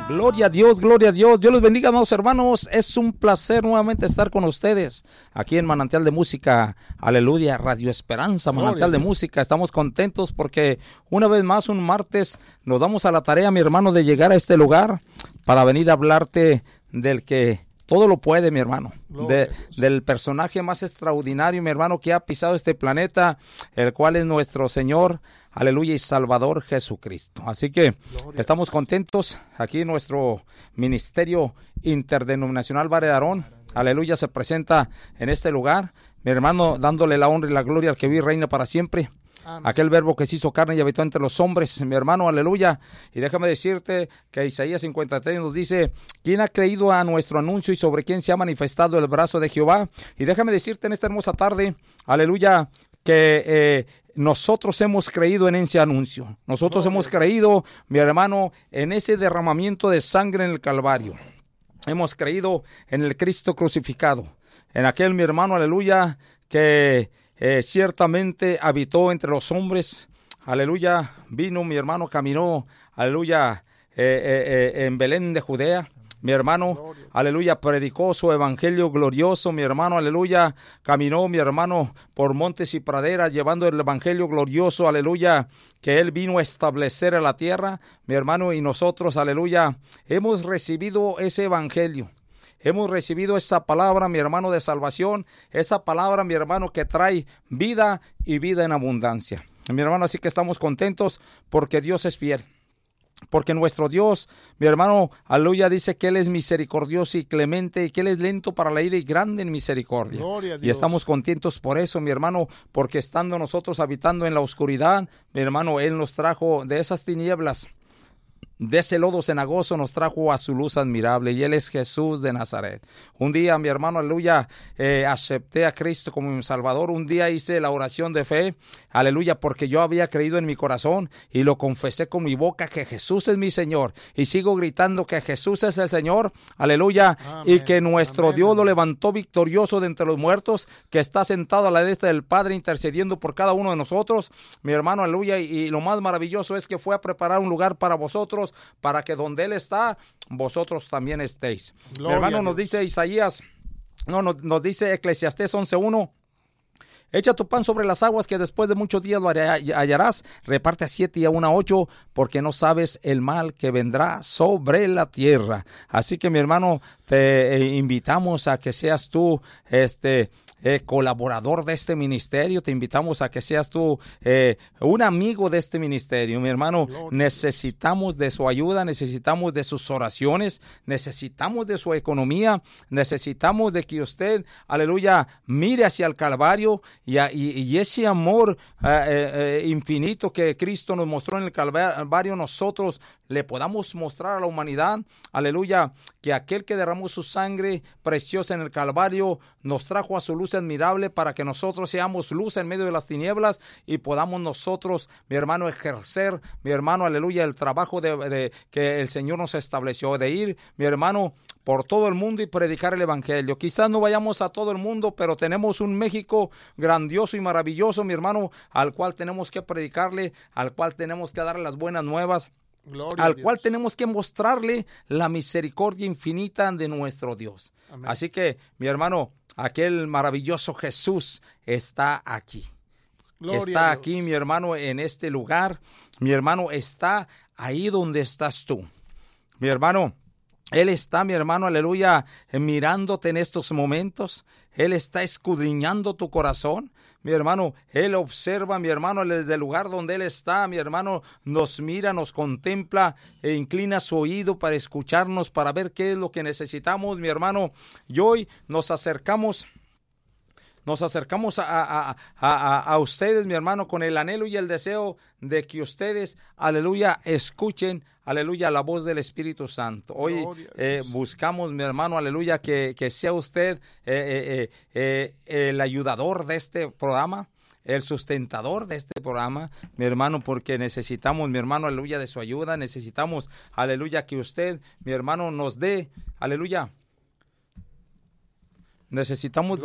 Gloria a Dios, gloria a Dios. Dios los bendiga, amados hermanos. Es un placer nuevamente estar con ustedes aquí en Manantial de Música. Aleluya, Radio Esperanza, Manantial de Música. Estamos contentos porque una vez más, un martes, nos damos a la tarea, mi hermano, de llegar a este lugar para venir a hablarte del que todo lo puede, mi hermano, del personaje más extraordinario, mi hermano, que ha pisado este planeta, el cual es nuestro Señor, aleluya, y Salvador Jesucristo. Así que estamos contentos aquí en nuestro ministerio interdenominacional Vara de Aarón, aleluya, se presenta en este lugar, mi hermano, dándole la honra y la gloria al que vive y reina para siempre. Amén. Aquel verbo que se hizo carne y habitó entre los hombres, mi hermano, aleluya. Y déjame decirte que Isaías 53 nos dice: ¿quién ha creído a nuestro anuncio y sobre quién se ha manifestado el brazo de Jehová? Y déjame decirte en esta hermosa tarde, aleluya, que nosotros hemos creído en ese anuncio. Nosotros hemos creído, mi hermano, en ese derramamiento de sangre en el Calvario. Hemos creído en el Cristo crucificado. En aquel, mi hermano, aleluya, que ciertamente habitó entre los hombres, aleluya, vino mi hermano, caminó, aleluya, en Belén de Judea, mi hermano, aleluya, predicó su evangelio glorioso, mi hermano, aleluya, caminó, mi hermano, por montes y praderas, llevando el evangelio glorioso, aleluya, que él vino a establecer en la tierra, mi hermano, y nosotros, aleluya, hemos recibido ese evangelio. Hemos recibido esa palabra, mi hermano, de salvación, esa palabra, mi hermano, que trae vida y vida en abundancia. Mi hermano, así que estamos contentos porque Dios es fiel. Porque nuestro Dios, mi hermano, aleluya, dice que Él es misericordioso y clemente y que Él es lento para la ira y grande en misericordia. Y estamos contentos por eso, mi hermano, porque estando nosotros habitando en la oscuridad, mi hermano, Él nos trajo de esas tinieblas. De ese lodo cenagoso nos trajo a su luz admirable y Él es Jesús de Nazaret. Un día, mi hermano, aleluya, acepté a Cristo como mi Salvador. Un día hice la oración de fe, aleluya, porque yo había creído en mi corazón y lo confesé con mi boca que Jesús es mi Señor. Y sigo gritando que Jesús es el Señor, aleluya, amén, y que nuestro Dios lo levantó victorioso de entre los muertos, que está sentado a la diestra del Padre intercediendo por cada uno de nosotros, mi hermano, aleluya. Y lo más maravilloso es que fue a preparar un lugar para vosotros, para que donde Él está, vosotros también estéis. Mi hermano, nos dice Isaías, nos dice Eclesiastés 11:1, echa tu pan sobre las aguas, que después de muchos días lo hallarás. Reparte a 7 y aún a 8, porque no sabes el mal que vendrá sobre la tierra. Así que, mi hermano, te invitamos a que seas tú, colaborador de este ministerio. Te invitamos a que seas tú un amigo de este ministerio, mi hermano. Necesitamos de su ayuda, necesitamos de sus oraciones, necesitamos de su economía, necesitamos de que usted, aleluya, mire hacia el Calvario y ese amor infinito que Cristo nos mostró en el Calvario, nosotros le podamos mostrar a la humanidad, aleluya, que aquel que derramó su sangre preciosa en el Calvario nos trajo a su luz admirable para que nosotros seamos luz en medio de las tinieblas y podamos nosotros, mi hermano, ejercer, mi hermano, aleluya, el trabajo de que el Señor nos estableció, de ir, mi hermano, por todo el mundo y predicar el evangelio. Quizás no vayamos a todo el mundo, pero tenemos un México grandioso y maravilloso, mi hermano, al cual tenemos que predicarle, al cual tenemos que darle las buenas nuevas. Gloria al cual tenemos que mostrarle la misericordia infinita de nuestro Dios. Amén. Así que, mi hermano, aquel maravilloso Jesús está aquí. Gloria está aquí, mi hermano, en este lugar. Mi hermano, está ahí donde estás tú. Mi hermano, Él está, mi hermano, aleluya, mirándote en estos momentos. Él está escudriñando tu corazón. Mi hermano, Él observa, mi hermano, desde el lugar donde Él está. Mi hermano, nos mira, nos contempla e inclina su oído para escucharnos, para ver qué es lo que necesitamos, mi hermano. Y hoy nos acercamos a ustedes, mi hermano, con el anhelo y el deseo de que ustedes, aleluya, escuchen, aleluya, la voz del Espíritu Santo. Hoy buscamos, mi hermano, aleluya, que sea usted el ayudador de este programa, el sustentador de este programa, mi hermano, porque necesitamos, mi hermano, aleluya, de su ayuda. Necesitamos, aleluya, que usted, mi hermano, nos dé, aleluya. Necesitamos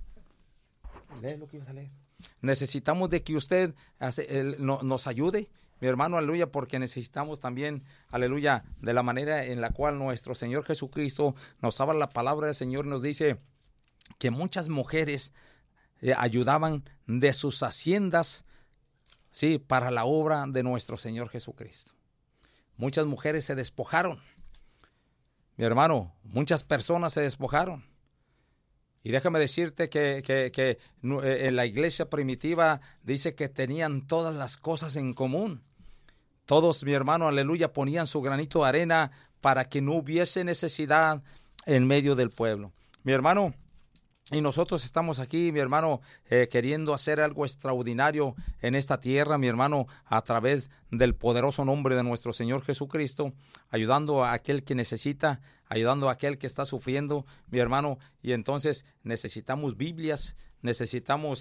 lee lo que ibas a leer. Necesitamos de que usted nos ayude mi hermano, aleluya, porque necesitamos también, aleluya, de la manera en la cual nuestro Señor Jesucristo nos habla la palabra del Señor, nos dice que muchas mujeres ayudaban de sus haciendas, sí, para la obra de nuestro Señor Jesucristo. Muchas mujeres se despojaron, mi hermano, muchas personas se despojaron. Y déjame decirte que en la iglesia primitiva dice que tenían todas las cosas en común. Todos, mi hermano, aleluya, ponían su granito de arena para que no hubiese necesidad en medio del pueblo. Mi hermano, y nosotros estamos aquí, mi hermano, queriendo hacer algo extraordinario en esta tierra, mi hermano, a través del poderoso nombre de nuestro Señor Jesucristo, ayudando a aquel que necesita, ayudando a aquel que está sufriendo, mi hermano, y entonces necesitamos Biblias, necesitamos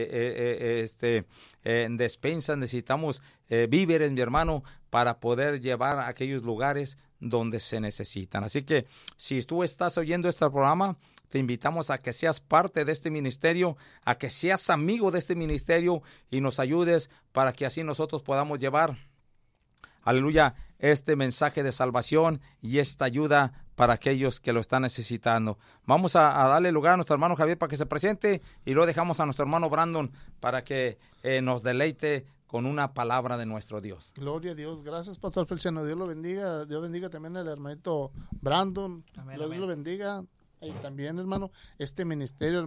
despensas, necesitamos víveres, mi hermano, para poder llevar a aquellos lugares donde se necesitan. Así que si tú estás oyendo este programa, te invitamos a que seas parte de este ministerio, a que seas amigo de este ministerio y nos ayudes para que así nosotros podamos llevar, aleluya, este mensaje de salvación y esta ayuda para aquellos que lo están necesitando. Vamos a darle lugar a nuestro hermano Javier para que se presente y luego dejamos a nuestro hermano Brandon para que nos deleite con una palabra de nuestro Dios. Gloria a Dios. Gracias, Pastor Feliciano. Dios lo bendiga. Dios bendiga también al hermanito Brandon. Amén, Dios amén. lo bendiga. Y también, hermano, este ministerio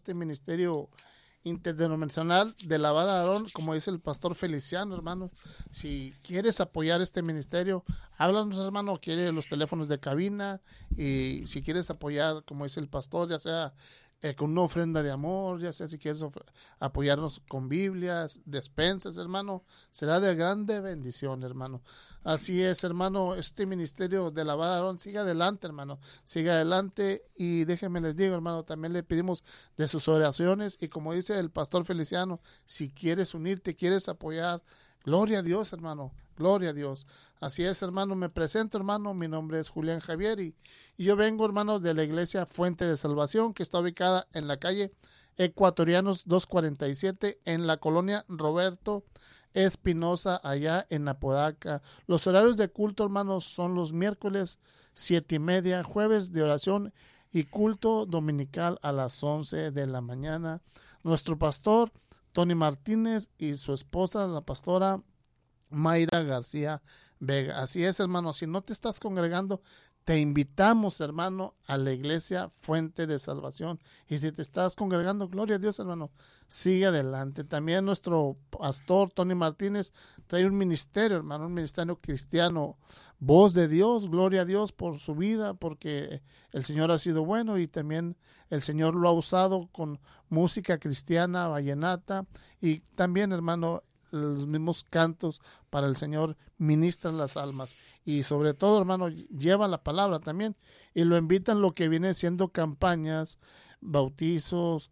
interdenominacional de la vara de Aarón, como dice el Pastor Feliciano, hermano. Si quieres apoyar este ministerio, háblanos, hermano. Quiere los teléfonos de cabina. Y si quieres apoyar, como dice el pastor, ya sea con una ofrenda de amor, ya sea si quieres apoyarnos con Biblias, despensas, hermano, será de grande bendición, hermano. Así es, hermano, este ministerio de la vara de Aarón, siga adelante, hermano, siga adelante, y déjenme les digo, hermano, también le pedimos de sus oraciones, y como dice el pastor Feliciano, si quieres unirte, quieres apoyar, gloria a Dios, hermano, gloria a Dios. Así es, hermano, me presento, hermano, mi nombre es Julián Javier y yo vengo, hermano, de la iglesia Fuente de Salvación, que está ubicada en la calle Ecuatorianos 247, en la colonia Roberto Espinosa, allá en Apodaca. Los horarios de culto, hermanos, son los miércoles 7:30, jueves de oración y culto dominical a las 11 de la mañana. Nuestro pastor, Tony Martínez, y su esposa, la pastora Mayra García Vega. Así es, hermano, si no te estás congregando, te invitamos, hermano, a la iglesia Fuente de Salvación. Y si te estás congregando, gloria a Dios, hermano, sigue adelante. También nuestro pastor Tony Martínez trae un ministerio, hermano, un ministerio cristiano, Voz de Dios. Gloria a Dios por su vida, porque el Señor ha sido bueno y también el Señor lo ha usado con música cristiana, vallenata, y también, hermano, los mismos cantos para el Señor ministran las almas, y sobre todo, hermano, lleva la palabra también, y lo invitan lo que viene siendo campañas, bautizos,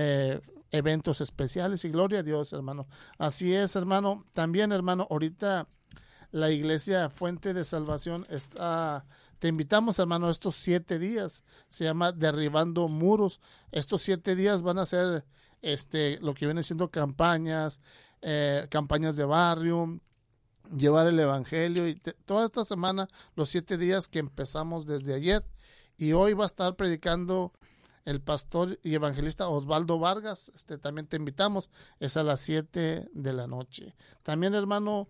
eventos especiales, y gloria a Dios, hermano. Así es, hermano. También, hermano, ahorita la iglesia Fuente de Salvación te invitamos, hermano, estos 7 días, se llama Derribando Muros. Estos 7 días van a ser lo que viene siendo campañas de barrio, llevar el evangelio, y toda esta semana, los 7 días que empezamos desde ayer, y hoy va a estar predicando el pastor y evangelista Osvaldo Vargas. También te invitamos, es a las 7 de la noche. También, hermano,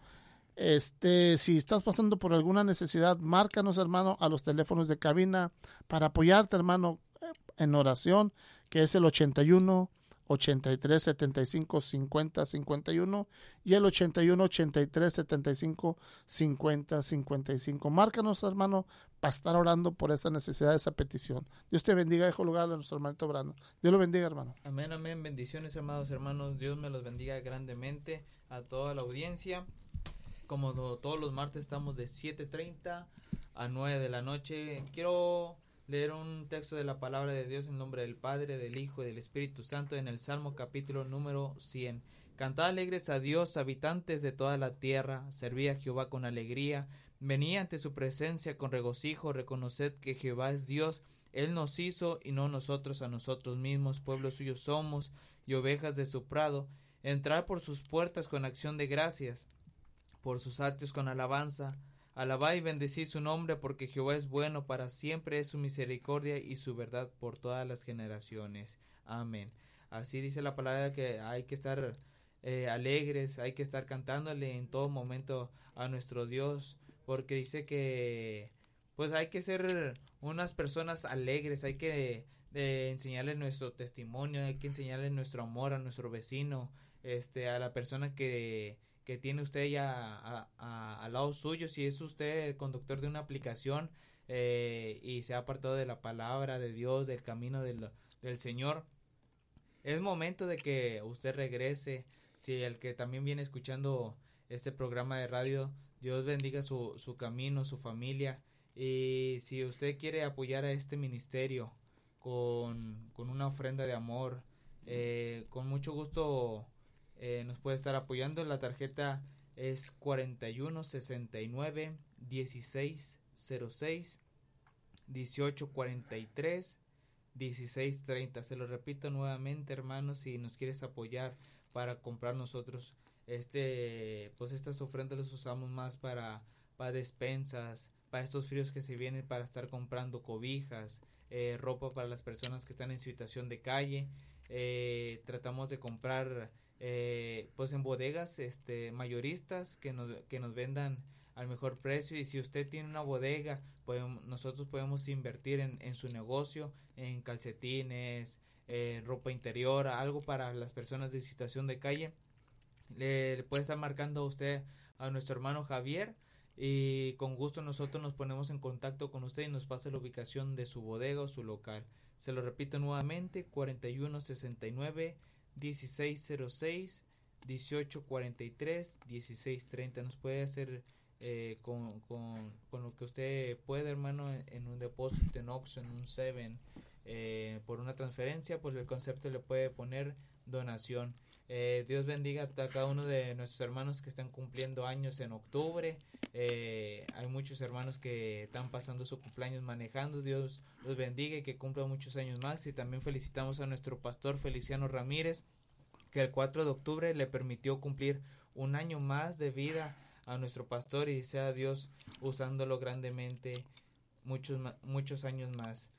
si estás pasando por alguna necesidad, márcanos, hermano, a los teléfonos de cabina para apoyarte, hermano, en oración, que es el 81 83 75 50 51 y el 81 83 75 50 55. Márcanos, hermano, para estar orando por esa necesidad, esa petición. Dios te bendiga. Dejo lugar a nuestro hermanito Brando. Dios lo bendiga, hermano. Amén, amén. Bendiciones, amados hermanos. Dios me los bendiga grandemente a toda la audiencia. Como todos los martes estamos de 7:30 a 9 de la noche. Quiero leer un texto de la palabra de Dios en nombre del Padre, del Hijo y del Espíritu Santo, en el Salmo capítulo número 100. Cantad alegres a Dios, habitantes de toda la tierra, servid a Jehová con alegría, venid ante su presencia con regocijo, reconoced que Jehová es Dios, Él nos hizo y no nosotros a nosotros mismos, pueblo suyo somos y ovejas de su prado. Entrad por sus puertas con acción de gracias, por sus actos con alabanza. Alabad y bendecid su nombre, porque Jehová es bueno, para siempre es su misericordia y su verdad por todas las generaciones. Amén. Así dice la palabra, que hay que estar alegres, hay que estar cantándole en todo momento a nuestro Dios, porque dice que pues hay que ser unas personas alegres, hay que enseñarle nuestro testimonio, hay que enseñarle nuestro amor a nuestro vecino, a la persona que tiene usted ya al lado suyo. Si es usted el conductor de una aplicación y se ha apartado de la palabra de Dios, del camino del Señor, es momento de que usted regrese. Si el que también viene escuchando este programa de radio, Dios bendiga su camino, su familia. Y si usted quiere apoyar a este ministerio con una ofrenda de amor, con mucho gusto nos puede estar apoyando. La tarjeta es 41 69 16 06 18 43 16 30. Se lo repito nuevamente, hermanos, si nos quieres apoyar para comprar nosotros pues estas ofrendas las usamos más para despensas, para estos fríos que se vienen, para estar comprando cobijas, ropa para las personas que están en situación de calle. Tratamos de comprar pues en bodegas mayoristas que nos vendan al mejor precio. Y si usted tiene una bodega, nosotros podemos invertir en su negocio, en calcetines, ropa interior, algo para las personas de situación de calle. Le puede estar marcando a usted a nuestro hermano Javier, y con gusto nosotros nos ponemos en contacto con usted y nos pasa la ubicación de su bodega o su local. Se lo repito nuevamente: 41 69 16 06 18 43 16 30. Nos puede hacer con lo que usted pueda, hermano, en un depósito, en Oxxo, en un Seven, por una transferencia. Pues el concepto le puede poner donación. Dios bendiga a cada uno de nuestros hermanos que están cumpliendo años en octubre. Hay muchos hermanos que están pasando su cumpleaños manejando. Dios los bendiga y que cumplan muchos años más. Y también felicitamos a nuestro pastor Feliciano Ramírez, que el 4 de octubre le permitió cumplir un año más de vida a nuestro pastor, y sea Dios usándolo grandemente muchos años más.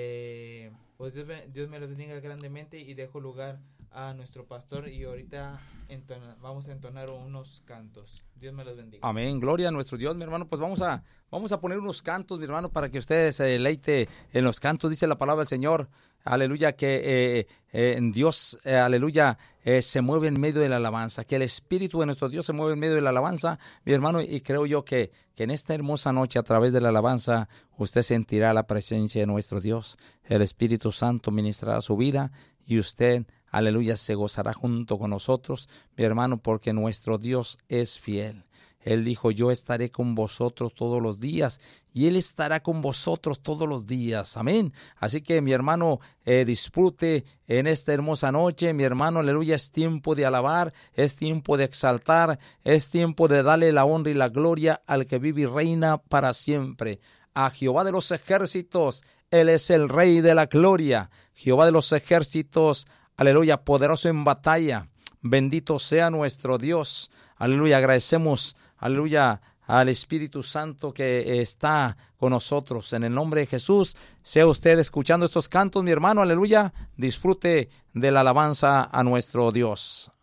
Pues Dios me lo bendiga grandemente, y dejo lugar a nuestro pastor, y ahorita vamos a entonar unos cantos. Dios me los bendiga. Amén, gloria a nuestro Dios, mi hermano. Pues vamos a poner unos cantos, mi hermano, para que usted se deleite en los cantos. Dice la palabra del Señor, aleluya, que en Dios, aleluya, se mueve en medio de la alabanza, que el Espíritu de nuestro Dios se mueve en medio de la alabanza, mi hermano, y creo yo que en esta hermosa noche, a través de la alabanza, usted sentirá la presencia de nuestro Dios. El Espíritu Santo ministrará su vida, y usted, aleluya, se gozará junto con nosotros, mi hermano, porque nuestro Dios es fiel. Él dijo: yo estaré con vosotros todos los días, y Él estará con vosotros todos los días. Amén. Así que, mi hermano, disfrute en esta hermosa noche, mi hermano, aleluya. Es tiempo de alabar, es tiempo de exaltar, es tiempo de darle la honra y la gloria al que vive y reina para siempre. A Jehová de los ejércitos, Él es el Rey de la gloria. Jehová de los ejércitos, aleluya, poderoso en batalla. Bendito sea nuestro Dios. Aleluya, agradecemos, aleluya, al Espíritu Santo que está con nosotros. En el nombre de Jesús, sea usted escuchando estos cantos, mi hermano, aleluya. Disfrute de la alabanza a nuestro Dios.